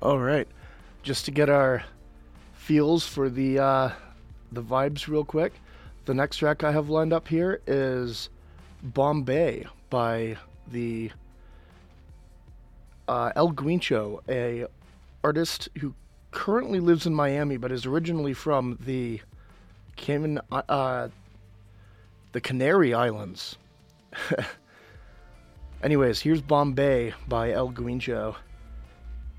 All right, just to get our feels for the vibes real quick. The next track I have lined up here is Bombay by the El Guincho, a artist who currently lives in Miami but is originally from the Canary Islands. Anyways, here's Bombay by El Guincho.